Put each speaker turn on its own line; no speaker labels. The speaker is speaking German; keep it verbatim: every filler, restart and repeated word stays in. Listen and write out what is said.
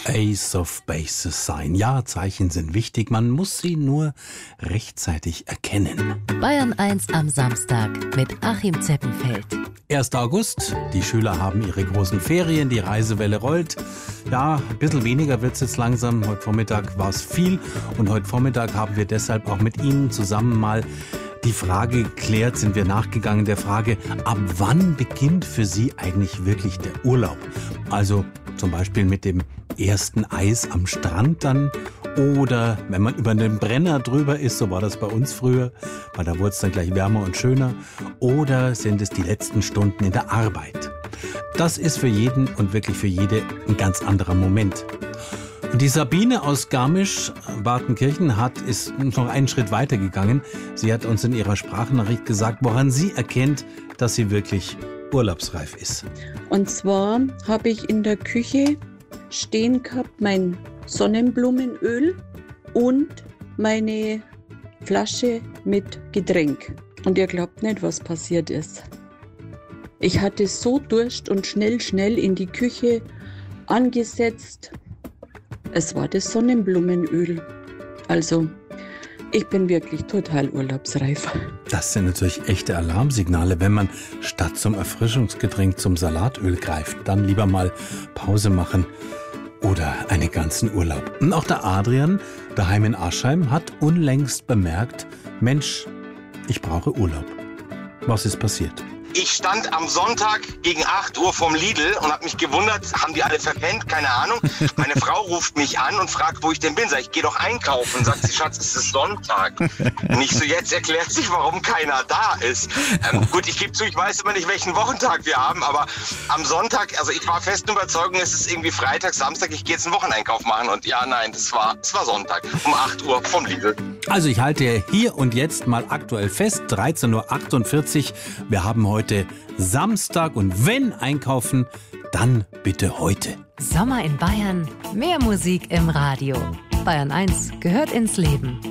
Ace of Bases sein. Ja, Zeichen sind wichtig, man muss sie nur rechtzeitig erkennen.
Bayern eins am Samstag mit Achim Zeppenfeld.
erster August, die Schüler haben ihre großen Ferien, die Reisewelle rollt. Ja, ein bisschen weniger wird es jetzt langsam. Heute Vormittag war es viel und heute Vormittag haben wir deshalb auch mit Ihnen zusammen mal die Frage geklärt, sind wir nachgegangen der Frage, ab wann beginnt für Sie eigentlich wirklich der Urlaub? Also zum Beispiel mit dem ersten Eis am Strand dann oder wenn man über den Brenner drüber ist, so war das bei uns früher, weil da wurde es dann gleich wärmer und schöner, oder sind es die letzten Stunden in der Arbeit? Das ist für jeden und wirklich für jede ein ganz anderer Moment. Und die Sabine aus Garmisch-Partenkirchen hat ist noch einen Schritt weiter gegangen. Sie hat uns in ihrer Sprachnachricht gesagt, woran sie erkennt, dass sie wirklich urlaubsreif ist.
Und zwar habe ich in der Küche stehen gehabt mein Sonnenblumenöl und meine Flasche mit Getränk. Und ihr glaubt nicht, was passiert ist. Ich hatte so Durst und schnell, schnell in die Küche angesetzt. Es war das Sonnenblumenöl. Also, ich bin wirklich total urlaubsreif.
Das sind natürlich echte Alarmsignale, wenn man statt zum Erfrischungsgetränk zum Salatöl greift. Dann lieber mal Pause machen oder einen ganzen Urlaub. Und auch der Adrian, daheim in Aschheim, hat unlängst bemerkt, Mensch, ich brauche Urlaub. Was ist passiert?
Ich stand am Sonntag gegen acht Uhr vom Lidl und habe mich gewundert, haben die alle verpennt? Keine Ahnung. Meine Frau ruft mich an und fragt, wo ich denn bin. Sag ich, geh doch einkaufen. Sagt sie, Schatz, es ist Sonntag. Nicht so, jetzt erklärt sich, warum keiner da ist. Ähm, gut, ich gebe zu, ich weiß immer nicht, welchen Wochentag wir haben, aber am Sonntag, also ich war festen Überzeugung, es ist irgendwie Freitag, Samstag, ich gehe jetzt einen Wocheneinkauf machen. Und ja, nein, das war, das war Sonntag um acht Uhr vom Lidl.
Also ich halte hier und jetzt mal aktuell fest, dreizehn Uhr achtundvierzig. Wir haben heute Samstag und wenn einkaufen, dann bitte heute.
Sommer in Bayern, mehr Musik im Radio. Bayern eins gehört ins Leben.